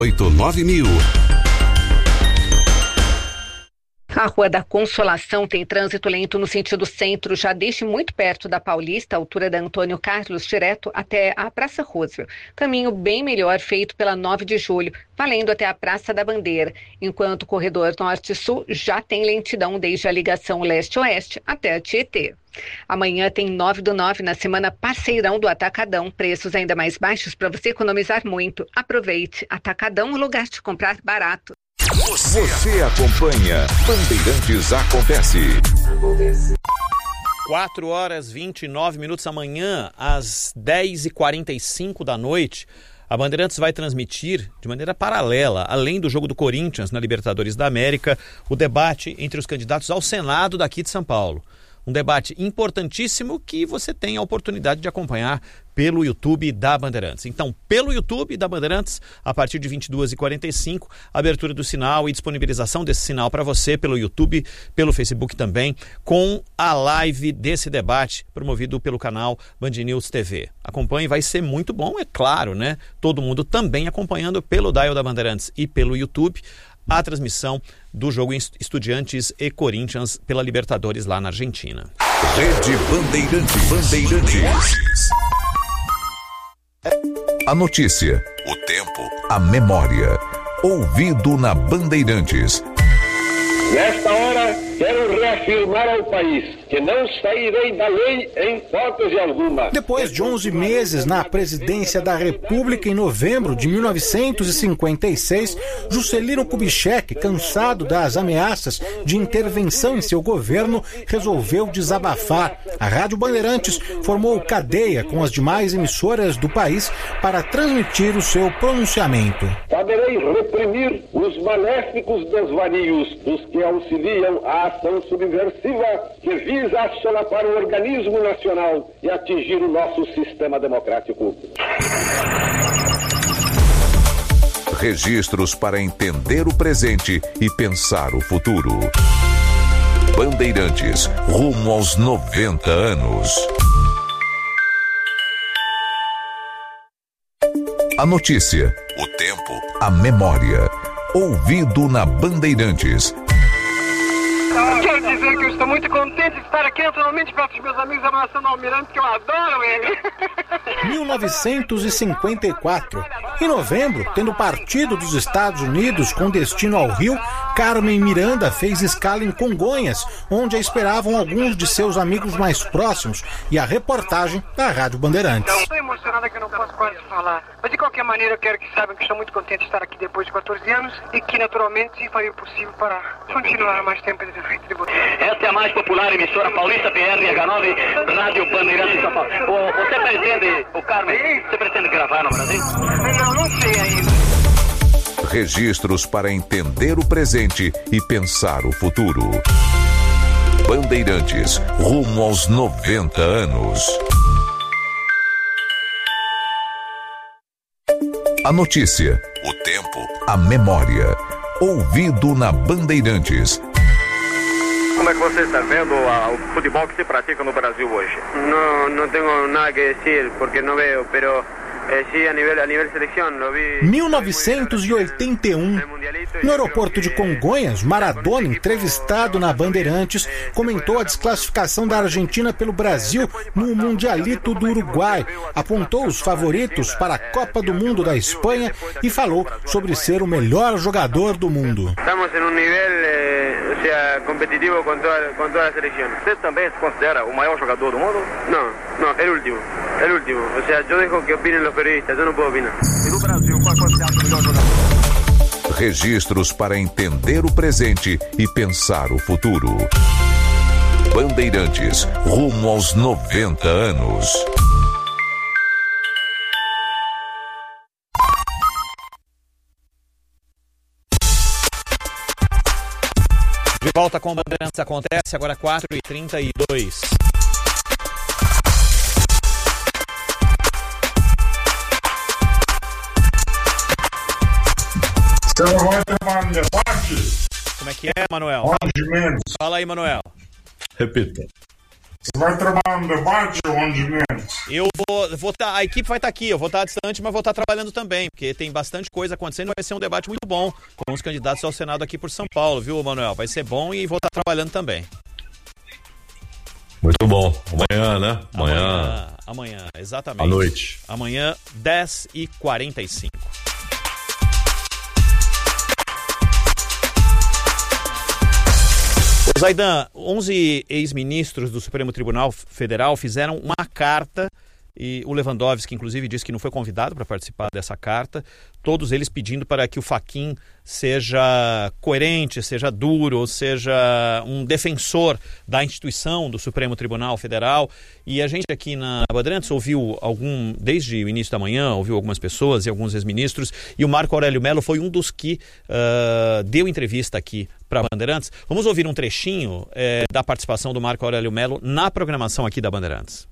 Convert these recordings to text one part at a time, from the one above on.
89.000. A Rua da Consolação tem trânsito lento no sentido centro, já desde muito perto da Paulista, altura da Antônio Carlos, direto até a Praça Roosevelt. Caminho bem melhor feito pela 9 de julho, valendo até a Praça da Bandeira, enquanto o corredor norte-sul já tem lentidão desde a ligação leste-oeste até a Tietê. Amanhã tem 9 do 9 na semana Parceirão do Atacadão, preços ainda mais baixos para você economizar muito. Aproveite, Atacadão, lugar de comprar barato. Você acompanha Bandeirantes Acontece. 4h29 amanhã, às 10h45 da noite. A Bandeirantes vai transmitir de maneira paralela, além do jogo do Corinthians na Libertadores da América, o debate entre os candidatos ao Senado daqui de São Paulo. Um debate importantíssimo que você tem a oportunidade de acompanhar pelo YouTube da Bandeirantes. Então, pelo YouTube da Bandeirantes, a partir de 22h45, abertura do sinal e disponibilização desse sinal para você pelo YouTube, pelo Facebook também, com a live desse debate promovido pelo canal Band News TV. Acompanhe, vai ser muito bom, é claro, né? Todo mundo também acompanhando pelo dial da Bandeirantes e pelo YouTube a transmissão do jogo Estudiantes e Corinthians pela Libertadores lá na Argentina. Rede Bandeirantes. A notícia, o tempo, a memória. Ouvido na Bandeirantes. Nesta hora, quero reafirmar ao país que não sairei da lei em hipótese alguma. Depois de 11 meses na presidência da República, em novembro de 1956, Juscelino Kubitschek, cansado das ameaças de intervenção em seu governo, resolveu desabafar. A Rádio Bandeirantes formou cadeia com as demais emissoras do país para transmitir o seu pronunciamento. Saberei reprimir os maléficos desvarios dos que auxiliam a ação subversiva que visa assolapar o organismo nacional e atingir o nosso sistema democrático. Registros para entender o presente e pensar o futuro. Bandeirantes, rumo aos 90 anos. A notícia, o tempo, a memória. Ouvido na Bandeirantes. Quero dizer que eu estou muito contente de estar aqui naturalmente perto dos meus amigos abraçando o Almirante, que eu adoro ele. 1954. Em novembro, tendo partido dos Estados Unidos com destino ao Rio, Carmen Miranda fez escala em Congonhas, onde a esperavam alguns de seus amigos mais próximos, e a reportagem da Rádio Bandeirantes. Estou emocionada que eu não posso quase falar. Mas de qualquer maneira eu quero que saibam que estou muito contente de estar aqui depois de 14 anos e que naturalmente farei o possível para continuar mais tempo de frente de você. Esta é a mais popular emissora paulista, PRH9, Rádio Bandeirantes de São Paulo. Você pretende, o Carmen, você pretende gravar no Brasil? Não sei ainda. Registros para entender o presente e pensar o futuro. Bandeirantes, rumo aos 90 anos. A notícia, o tempo, a memória. Ouvido na Bandeirantes. Como é que você está vendo o futebol que se pratica no Brasil hoje? Não tenho nada que dizer, porque não vejo, pero sí, a nível seleção, lo vi. 1981. No aeroporto de Congonhas, Maradona, entrevistado na Bandeirantes, comentou a desclassificação da Argentina pelo Brasil no Mundialito do Uruguai, apontou os favoritos para a Copa do Mundo da Espanha e falou sobre ser o melhor jogador do mundo. Estamos em nível competitivo com toda a seleção. Você também se considera o maior jogador do mundo? Não, é o último. Ou seja, eu deixo que opinem os periodistas, eu não posso opinar. E no Brasil, qual você acha o melhor jogador? Registros para entender o presente e pensar o futuro. Bandeirantes, rumo aos 90 anos. De volta com o Bandeirantes Acontece, agora 4h32. Como é que é, Manuel? Fala aí, Manuel. Repita. Você vai trabalhar no debate onde menos? Eu vou tá, a equipe vai estar aqui, eu vou estar distante, mas vou estar trabalhando também, porque tem bastante coisa acontecendo, vai ser um debate muito bom com os candidatos ao Senado aqui por São Paulo, viu, Manuel? Vai ser bom e vou estar trabalhando também. Muito bom. Amanhã, né? Amanhã, exatamente. À noite. Amanhã, 10h45. Zaidan, 11 ex-ministros do Supremo Tribunal Federal fizeram uma carta, e o Lewandowski, inclusive, disse que não foi convidado para participar dessa carta, todos eles pedindo para que o Fachin seja coerente, seja duro, seja um defensor da instituição do Supremo Tribunal Federal. E a gente aqui na Bandeirantes ouviu desde o início da manhã, ouviu algumas pessoas e alguns ex-ministros, e o Marco Aurélio Mello foi um dos que deu entrevista aqui para a Bandeirantes. Vamos ouvir um trechinho da participação do Marco Aurélio Mello na programação aqui da Bandeirantes.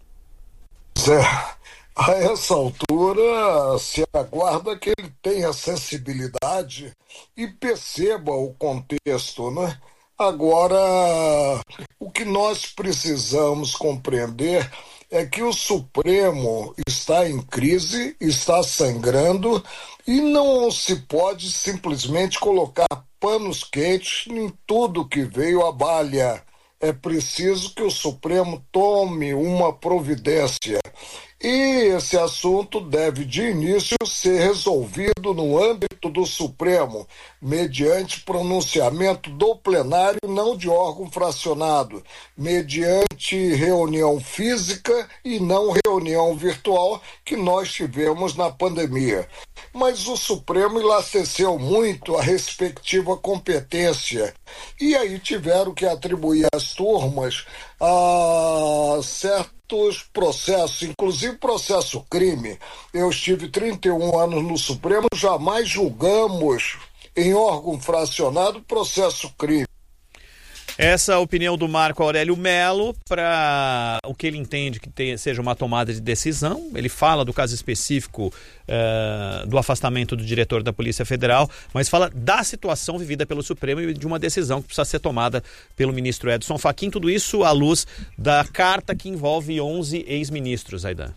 A essa altura se aguarda que ele tenha sensibilidade e perceba o contexto, né? Agora, o que nós precisamos compreender é que o Supremo está em crise, está sangrando e não se pode simplesmente colocar panos quentes em tudo que veio à balha. É preciso que o Supremo tome uma providência. E esse assunto deve, de início, ser resolvido no âmbito do Supremo, mediante pronunciamento do plenário, não de órgão fracionado, mediante reunião física e não reunião virtual que nós tivemos na pandemia. Mas o Supremo enlaceceu muito a respectiva competência e aí tiveram que atribuir às turmas a certos processos, inclusive processo crime. Eu estive 31 anos no Supremo, jamais julgamos em órgão fracionado processo crime. Essa é a opinião do Marco Aurélio Mello para o que ele entende que seja uma tomada de decisão. Ele fala do caso específico do afastamento do diretor da Polícia Federal, mas fala da situação vivida pelo Supremo e de uma decisão que precisa ser tomada pelo ministro Edson Fachin. Tudo isso à luz da carta que envolve 11 ex-ministros, Zaidan.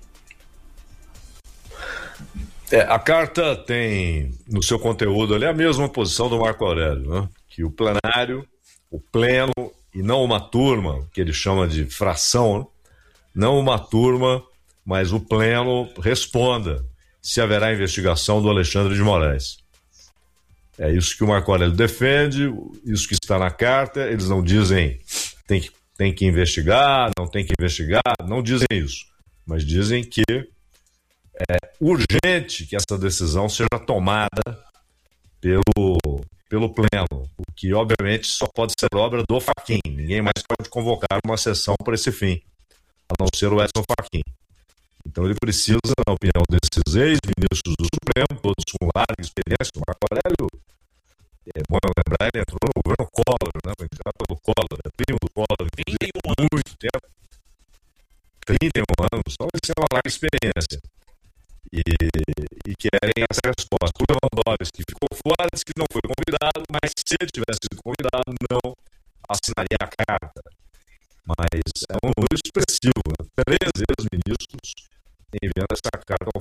A carta tem no seu conteúdo ali a mesma posição do Marco Aurélio, né? Que o plenário, o pleno e não uma turma, que ele chama de fração, né? Não uma turma, mas o pleno responda se haverá investigação do Alexandre de Moraes. É isso que o Marco Aurélio defende, isso que está na carta. Eles não dizem tem que investigar, não tem que investigar, não dizem isso, mas dizem que é urgente que essa decisão seja tomada pelo pleno, o que obviamente só pode ser obra do Fachin. Ninguém mais pode convocar uma sessão para esse fim, a não ser o Edson Fachin. Então ele precisa, na opinião desses ex-ministros do Supremo, todos com larga experiência. O Marco Aurélio, é bom lembrar, ele entrou no governo Collor, né? Foi indicado pelo Collor, primo do Collor, 31 anos. Muito tempo, 31 anos, então eles têm uma larga experiência. E querem essa resposta. O Lewandowski ficou fora, disse que não foi convidado, mas se ele tivesse sido convidado, não assinaria a carta. Mas é um número expressivo, né? 3 ex-ministros enviando essa carta ao